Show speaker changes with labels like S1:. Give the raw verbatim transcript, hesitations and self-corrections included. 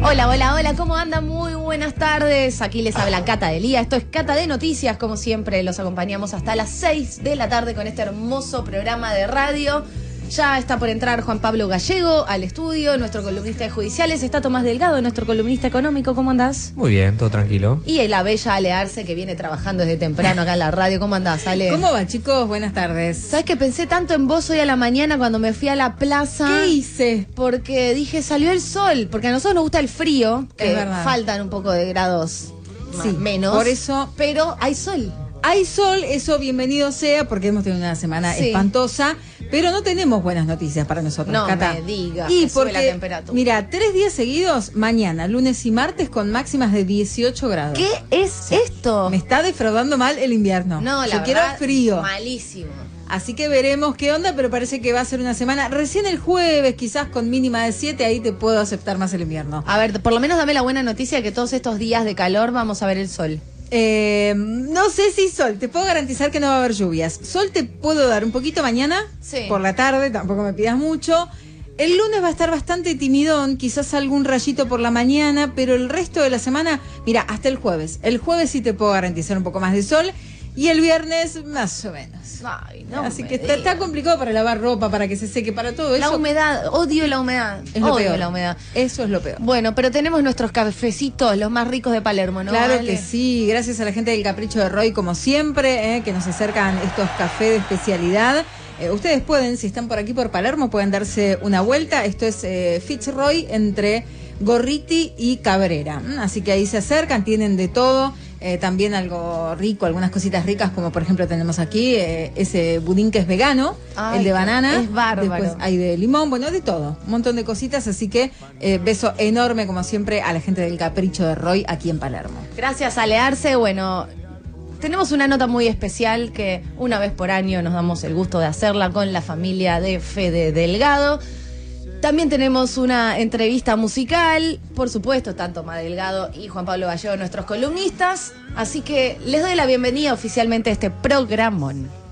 S1: Hola, hola, hola, ¿cómo andan? Muy buenas tardes. Aquí les habla Cata de Lía. Esto es Cata de Noticias. Como siempre, los acompañamos hasta las seis de la tarde con este hermoso programa de radio. Ya está por entrar Juan Pablo Gallego al estudio, nuestro columnista de judiciales. Está Tomás Delgado, nuestro columnista económico. ¿Cómo andás?
S2: Muy bien, todo tranquilo.
S1: Y la bella Ale Arce, que viene trabajando desde temprano acá en la radio. ¿Cómo andás, Ale?
S3: ¿Cómo va, chicos? Buenas tardes.
S1: ¿Sabes que pensé tanto en vos hoy a la mañana cuando me fui a la plaza?
S3: ¿Qué hice?
S1: Porque dije, salió el sol. Porque a nosotros nos gusta el frío, que
S3: Es verdad.
S1: faltan un poco de grados
S3: Sí,
S1: menos.
S3: por eso-
S1: Pero hay sol.
S3: Hay sol, eso bienvenido sea, porque hemos tenido una semana
S1: Sí.
S3: espantosa, pero no tenemos buenas noticias para nosotros,
S1: No
S3: Cata.
S1: me digas
S3: Y
S1: que sube
S3: porque,
S1: la temperatura.
S3: mira, tres días seguidos, mañana, lunes y martes, con máximas de dieciocho grados.
S1: ¿Qué es esto?
S3: Me está defraudando mal el invierno.
S1: No, la
S3: Yo quiero
S1: verdad,
S3: frío.
S1: malísimo.
S3: Así que veremos qué onda, pero parece que va a ser una semana. Recién el jueves, quizás con mínima de siete, ahí te puedo aceptar más el invierno.
S1: A ver, por lo menos dame la buena noticia que todos estos días de calor vamos a ver el sol.
S3: Eh, no sé si sol, te puedo garantizar que no va a haber lluvias. Sol te puedo dar un poquito mañana,
S1: Sí.
S3: por la tarde, tampoco me pidas mucho. El lunes va a estar bastante timidón, quizás algún rayito por la mañana, pero el resto de la semana, mira, hasta el jueves. El jueves sí te puedo garantizar un poco más de sol y el viernes más o menos.
S1: Ay, no
S3: Así
S1: me
S3: que está, está
S1: digas.
S3: complicado para lavar ropa, para que se seque, para todo eso.
S1: La humedad, odio la humedad.
S3: es lo
S1: odio
S3: peor.
S1: la humedad.
S3: Eso es lo peor.
S1: Bueno, pero tenemos nuestros cafecitos, los más ricos de Palermo, ¿no?
S3: Claro
S1: Ale?
S3: que sí, gracias a la gente del Capricho de Roy, como siempre, eh, que nos acercan estos cafés de especialidad. Eh, ustedes pueden, si están por aquí por Palermo, pueden darse una vuelta. Esto es eh, Fitzroy entre Gorriti y Cabrera. Mm, Así que ahí se acercan, tienen de todo. Eh, también algo rico, algunas cositas ricas, como por ejemplo tenemos aquí eh, ese budín que es vegano,
S1: Ay,
S3: el de
S1: qué-
S3: banana.
S1: es bárbaro.
S3: Después hay de limón, bueno, de todo. Un montón de cositas, así que eh, beso enorme, como siempre, a la gente del Capricho de Roy aquí en Palermo.
S1: Gracias, Ale Arce. Bueno, tenemos una nota muy especial que una vez por año nos damos el gusto de hacerla con la familia de Fede Delgado. También tenemos una entrevista musical, por supuesto, tanto Tomás Delgado y Juan Pablo Gallego, nuestros columnistas. Así que les doy la bienvenida oficialmente a este programón.